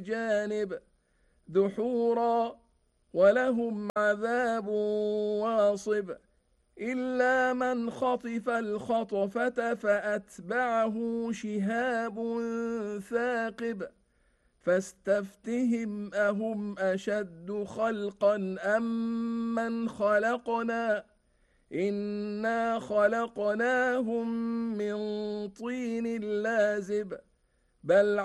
جانب دحورا ولهم عذاب واصب إلا من خطف الخطفة فأتبعه شهاب ثاقب فاستفتهم أهم أشد خلقا أم من خلقنا إنا خلقناهم من طين لازب بل